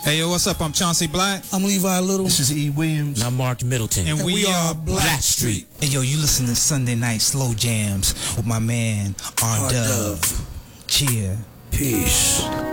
Hey, yo, what's up? I'm Chauncey Black. I'm Levi Little. This is E. Williams. And I'm Mark Middleton. And we are Black Street. Hey, yo, you listen to Sunday Night Slow Jams with my man, R-Dub. Cheer. Peace.